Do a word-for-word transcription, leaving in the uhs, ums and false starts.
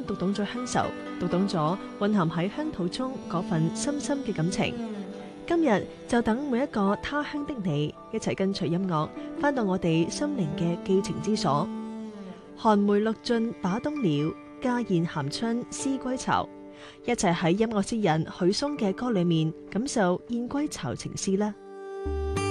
讀懂咗鄉愁，讀懂咗蘊含喺鄉土中嗰份深深嘅感情。今日就等每一個他鄉的你，一齊跟隨音樂，返到我哋心靈嘅寄情之所。寒梅錄盡打冬了，家宴鹹春思歸巢。一齊喺音樂詩人許嵩嘅歌裏面感受燕歸巢情思啦。